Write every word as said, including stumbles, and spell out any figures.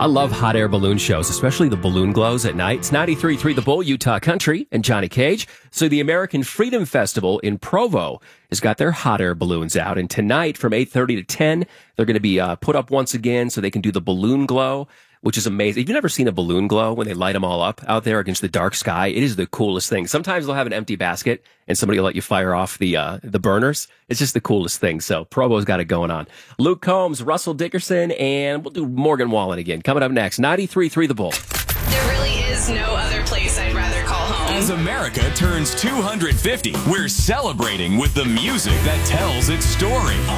I love hot air balloon shows, especially the balloon glows at night. It's ninety-three point three The Bull, Utah Country, and Johnny Cage. So the American Freedom Festival in Provo has got their hot air balloons out. And tonight from eight thirty to ten, they're going to be uh, put up once again so they can do the balloon glow, which is amazing. If you've never seen a balloon glow when they light them all up out there against the dark sky, it is the coolest thing. Sometimes they'll have an empty basket and somebody will let you fire off the uh, the burners. It's just the coolest thing. So Provo's got it going on. Luke Combs, Russell Dickerson, and we'll do Morgan Wallen again. Coming up next, ninety-three point three The Bull. There really is no other place I'd rather call home. As America turns two hundred fifty, we're celebrating with the music that tells its story.